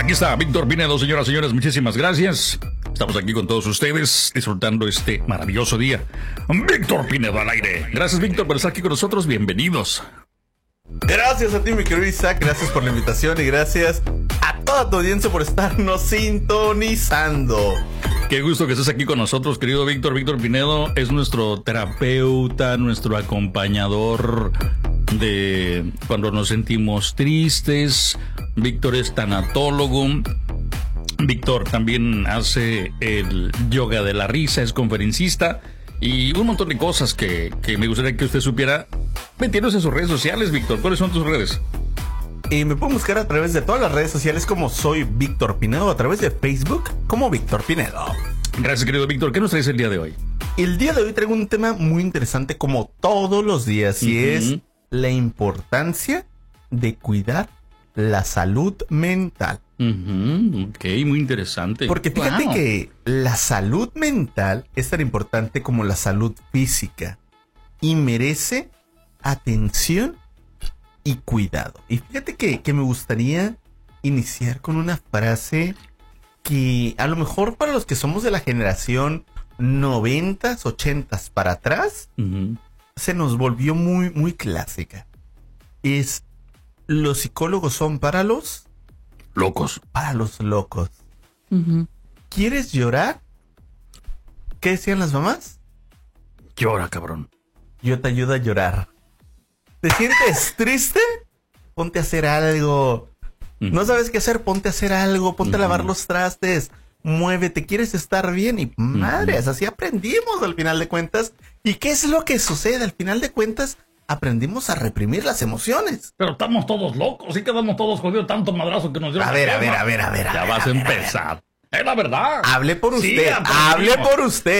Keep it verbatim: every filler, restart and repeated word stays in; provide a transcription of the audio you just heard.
Aquí está Víctor Pinedo, señoras y señores, muchísimas gracias. Estamos aquí con todos ustedes, disfrutando este maravilloso día. Víctor Pinedo al aire. Gracias, Víctor, por estar aquí con nosotros. Bienvenidos. Gracias a ti, mi querido Isaac. Gracias por la invitación y gracias a toda tu audiencia por estarnos sintonizando. Qué gusto que estés aquí con nosotros, querido Víctor. Víctor Pinedo es nuestro terapeuta, nuestro acompañador de cuando nos sentimos tristes. Víctor es tanatólogo. Víctor también hace el yoga de la risa, es conferencista y un montón de cosas que, que me gustaría que usted supiera. Metiéndose en sus redes sociales, Víctor. ¿Cuáles son tus redes? Y me pueden buscar a través de todas las redes sociales como soy Víctor Pinedo, a través de Facebook como Víctor Pinedo. Gracias, querido Víctor. ¿Qué nos traes el día de hoy? El día de hoy traigo un tema muy interesante como todos los días y uh-huh. es la importancia de cuidar la salud mental. Uh-huh. Ok, muy interesante. Porque fíjate wow. que la salud mental es tan importante como la salud física y merece atención y cuidado. Y fíjate que, que me gustaría iniciar con una frase que a lo mejor para los que somos de la generación noventas, ochentas para atrás, uh-huh. se nos volvió muy, muy clásica. Es: los psicólogos son para los locos. Para los locos. Uh-huh. ¿Quieres llorar? ¿Qué decían las mamás? Llora, cabrón. Yo te ayudo a llorar. ¿Te sientes triste? Ponte a hacer algo. Uh-huh. ¿No sabes qué hacer? Ponte a hacer algo. Ponte uh-huh. a lavar los trastes. Muévete. ¿Quieres estar bien? Y madres, uh-huh. así aprendimos al final de cuentas. ¿Y qué es lo que sucede al final de cuentas? Aprendimos a reprimir las emociones. Pero estamos todos locos y quedamos todos jodidos tanto madrazo que nos dio. A ver, a ver, a ver, a ver. Ya vas a empezar. Es la verdad. Hable por usted. Sí, hable por usted.